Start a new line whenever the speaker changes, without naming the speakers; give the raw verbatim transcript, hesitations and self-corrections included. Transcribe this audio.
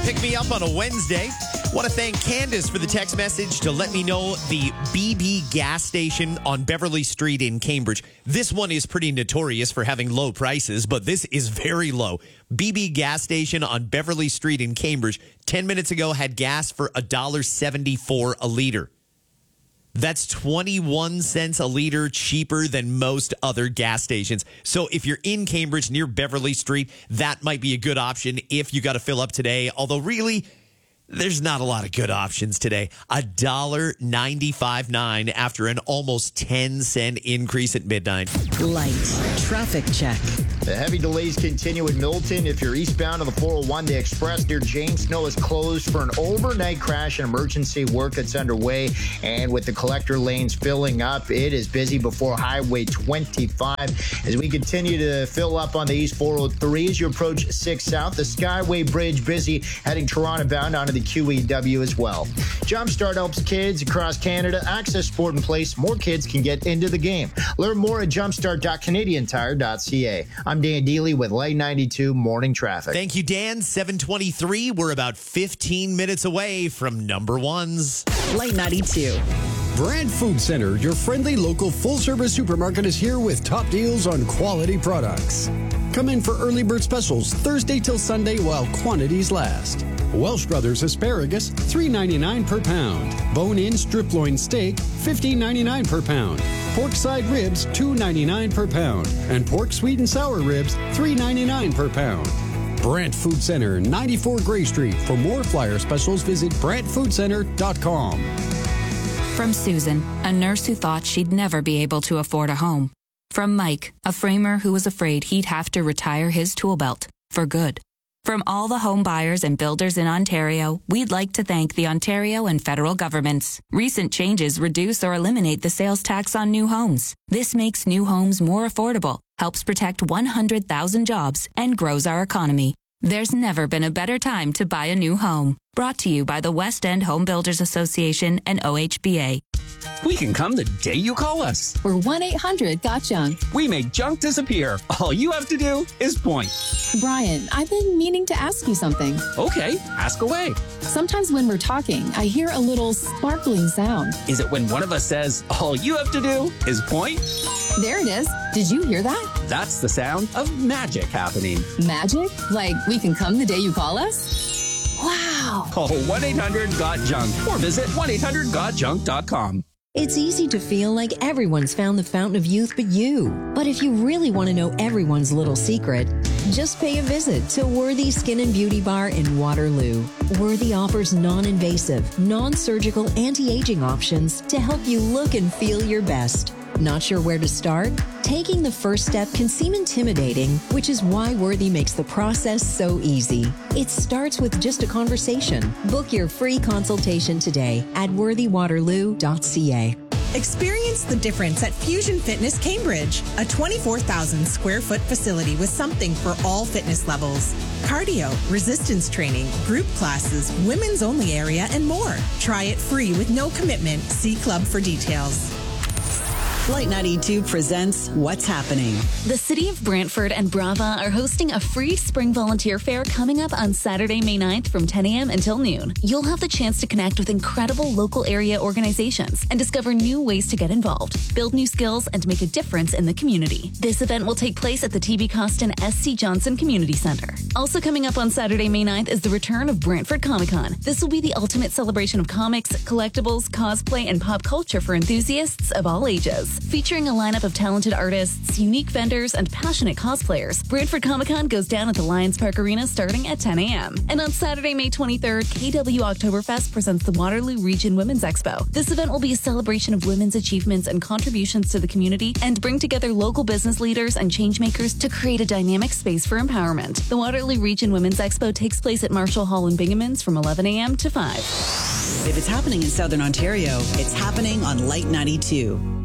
pick me up on a Wednesday. Want to thank Candace for the text message to let me know the B B gas station on Beverly Street in Cambridge. This one is pretty notorious for having low prices, but this is very low. B B gas station on Beverly Street in Cambridge, ten minutes ago had gas for one dollar seventy-four a liter. That's twenty-one cents a liter cheaper than most other gas stations. So if you're in Cambridge near Beverly Street, that might be a good option if you got to fill up today. Although really, there's not a lot of good options today. one dollar ninety-five nine after an almost ten cent increase at midnight.
Light traffic check.
The heavy delays continue in Milton. If you're eastbound on the four oh one, the express near James Snow is closed for an overnight crash and emergency work that's underway. And with the collector lanes filling up, it is busy before Highway twenty-five. As we continue to fill up on the East four oh three as you approach six South, the Skyway Bridge busy heading Toronto bound onto the Q E W as well. Jumpstart helps kids across Canada access sport and play so more kids can get into the game. Learn more at jumpstart dot canadian tire dot c a. I'm Dan Dealey with Light ninety-two Morning Traffic.
Thank you, Dan. seven twenty-three. We're about fifteen minutes away from number ones.
Light ninety-two.
Brant Food Center, your friendly local full-service supermarket, is here with top deals on quality products. Come in for early bird specials Thursday till Sunday while quantities last. Welsh Brothers asparagus, three ninety-nine per pound. Bone-in strip loin steak, fifteen ninety-nine per pound. Pork side ribs, two ninety-nine per pound. And pork sweet and sour ribs, three ninety-nine per pound. Brant Food Center, ninety-four Gray Street. For more flyer specials, visit brant food center dot com.
From Susan, a nurse who thought she'd never be able to afford a home. From Mike, a framer who was afraid he'd have to retire his tool belt for good. From all the home buyers and builders in Ontario, we'd like to thank the Ontario and federal governments. Recent changes reduce or eliminate the sales tax on new homes. This makes new homes more affordable, helps protect one hundred thousand jobs, and grows our economy. There's never been a better time to buy a new home. Brought to you by the West End Home Builders Association and O H B A.
We can come the day you call us.
We're one eight hundred got junk.
We make junk disappear. All you have to do is point.
Brian, I've been meaning to ask you something.
Okay, ask away.
Sometimes when we're talking, I hear a little sparkling sound.
Is it when one of us says, all you have to do is point?
There it is. Did you hear that?
That's the sound of magic happening.
Magic? Like we can come the day you call us? Wow.
Call one eight hundred got junk or visit one eight hundred got junk dot com.
It's easy to feel like everyone's found the fountain of youth but you. But if you really want to know everyone's little secret, just pay a visit to Worthy Skin and Beauty Bar in Waterloo. Worthy offers non-invasive, non-surgical anti-aging options to help you look and feel your best. Not sure where to start? Taking the first step can seem intimidating, which is why Worthy makes the process so easy. It starts with just a conversation. Book your free consultation today at worthy waterloo dot c a.
Experience the difference at Fusion Fitness Cambridge, a twenty-four thousand square foot facility with something for all fitness levels. Cardio, resistance training, group classes, women's only area, and more. Try it free with no commitment. See Club for details.
Light ninety-two presents What's Happening.
The City of Brantford and Brava are hosting a free spring volunteer fair coming up on Saturday, May ninth from ten a.m. until noon. You'll have the chance to connect with incredible local area organizations and discover new ways to get involved, build new skills, and make a difference in the community. This event will take place at the T B Costin S C Johnson Community Center. Also coming up on Saturday, May ninth is the return of Brantford Comic Con. This will be the ultimate celebration of comics, collectibles, cosplay, and pop culture for enthusiasts of all ages. Featuring a lineup of talented artists, unique vendors, and passionate cosplayers, Brantford Comic-Con goes down at the Lions Park Arena starting at ten a.m. And on Saturday, May twenty-third, K W Oktoberfest presents the Waterloo Region Women's Expo. This event will be a celebration of women's achievements and contributions to the community and bring together local business leaders and changemakers to create a dynamic space for empowerment. The Waterloo Region Women's Expo takes place at Marshall Hall in Bingamans from eleven a.m. to five.
If it's happening in Southern Ontario, it's happening on Light ninety-two.